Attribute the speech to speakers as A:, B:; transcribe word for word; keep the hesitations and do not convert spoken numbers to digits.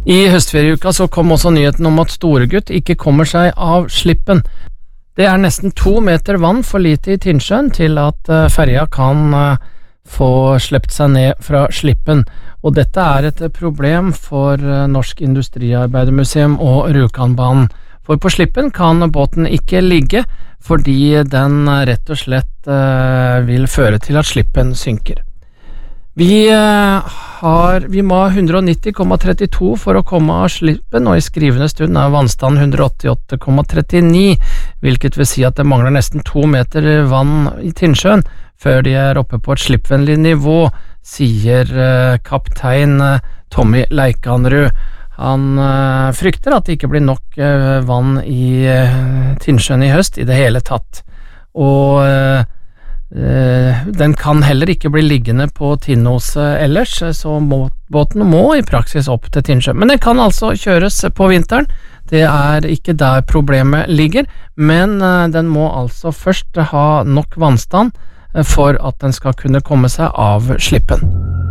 A: I høstferieuka så kom også nyheten om at Storegutt ikke kommer seg av Slippen. Det er nesten to meter vann for lite i Tinnsjøen til at ferja kan få slept seg ned fra Slippen, og dette er et problem for Norsk Industriarbeidermuseum og Rjukanbanen. For på Slippen kan båten ikke ligge, fordi den rett og slett vil føre til at Slippen synker. Vi, har, vi må ha hundre nitti komma trettito for å komme av Slippen, og i skrivende stund er vannstanden hundre åttiåtte komma trettini, hvilket vil si at det mangler nesten to meter vann i Tinnsjøen før de er oppe på et slippvennlig nivå, sier kaptein Tommy Leikanrud. Han frykter at det ikke blir nok vann i Tinnsjøen i høst i det hele tatt, og den kan heller ikke bli liggende på Tinnoset ellers, så båten må i praksis opp til Tinnsjø. Men den kan altså kjøres på vinteren, det er ikke der problemet ligger, men den må altså først ha nok vannstand for at den skal kunne komme seg av Slippen.